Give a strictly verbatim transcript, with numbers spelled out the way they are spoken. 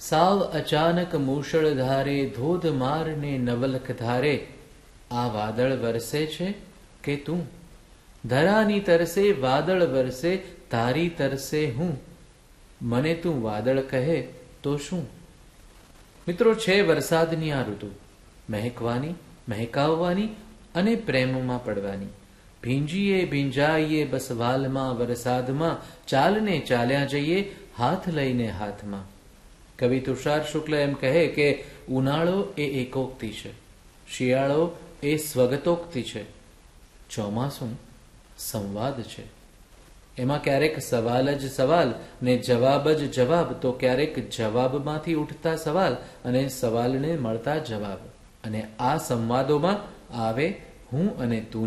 સાવ અચાનક મૂષળધારે ધોધમાર ને નવલખ ધારે આ વાદળ વરસે છે કે તું? ધરાની તરસે વાદળ વરસે તારી તરસે હું, મને તું વાદળ કહે તો શું? મિત્રો, છે વરસાદની આ ઋતુ, મહેકવાની, મહેકાવવાની અને પ્રેમમાં પડવાની. ભીંજીએ ભીંજાઈએ બસ વાલમાં વરસાદમાં, ચાલને ચાલ્યા જઈએ હાથ લઈને હાથમાં. કવિ તુષાર શુક્લ એમ કહે કે ઉનાળો એ એકોક્તિ છે, શિયાળો એ સ્વગતોક્તિ છે, ચોમાસું સંવાદ છે. એમાં ક્યારેક સવાલ જ સવાલ ને જવાબ જ જવાબ, તો ક્યારેક જવાબમાંથી ઉઠતા સવાલ અને સવાલને મળતા જવાબ. અને આ સંવાદોમાં આવે હું અને તું